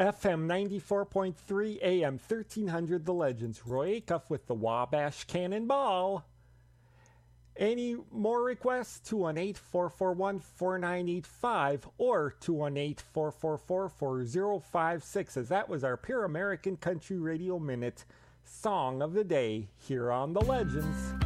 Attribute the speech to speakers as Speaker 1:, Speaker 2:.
Speaker 1: FM 94.3, AM 1300 The Legends. Roy Acuff with the Wabash Cannonball. Any more requests? 218-441-4985 or 218-444-4056, as that was our Pure American Country Radio Minute Song of the Day here on The Legends.